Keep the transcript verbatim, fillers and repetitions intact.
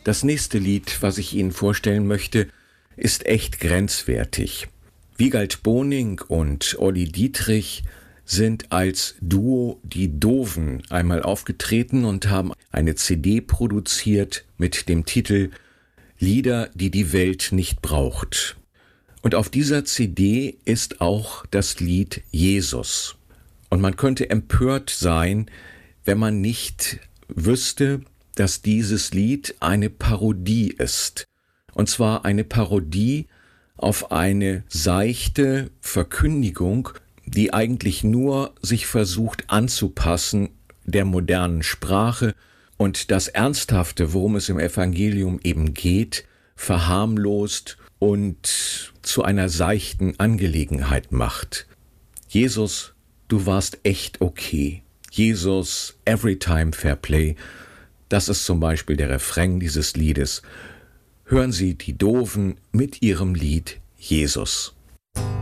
Das nächste Lied, was ich Ihnen vorstellen möchte, ist echt grenzwertig. Wiegald Boning und Olli Dietrich sind als Duo Die Doofen einmal aufgetreten und haben eine C D produziert mit dem Titel Lieder, die die Welt nicht braucht. Und auf dieser C D ist auch das Lied Jesus. Und man könnte empört sein, wenn man nicht wüsste, dass dieses Lied eine Parodie ist. Und zwar eine Parodie auf eine seichte Verkündigung, die eigentlich nur sich versucht anzupassen der modernen Sprache und das Ernsthafte, worum es im Evangelium eben geht, verharmlost und zu einer seichten Angelegenheit macht. Jesus, du warst echt okay. Jesus, Everytime Fair Play. Das ist zum Beispiel der Refrain dieses Liedes. Hören Sie die Doofen mit ihrem Lied Jesus.